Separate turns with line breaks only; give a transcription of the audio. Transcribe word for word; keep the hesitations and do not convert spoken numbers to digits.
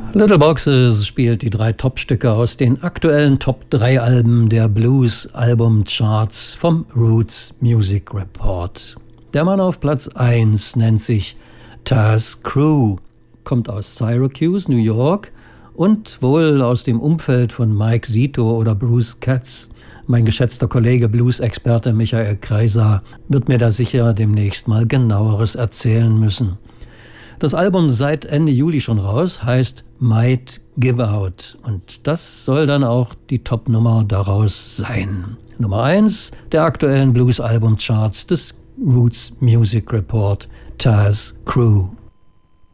Little Boxes spielt die drei Topstücke aus den aktuellen Top drei Alben der Blues-Album-Charts vom Roots Music Report. Der Mann auf Platz eins nennt sich Taz Crew, kommt aus Syracuse, New York und wohl aus dem Umfeld von Mike Zito oder Bruce Katz. Mein geschätzter Kollege Blues-Experte Michael Kreiser wird mir da sicher demnächst mal genaueres erzählen müssen. Das Album seit Ende Juli schon raus, heißt Might Give Out und das soll dann auch die Top-Nummer daraus sein. Nummer eins der aktuellen Blues-Album-Charts des Roots Music Report, Taz Crew.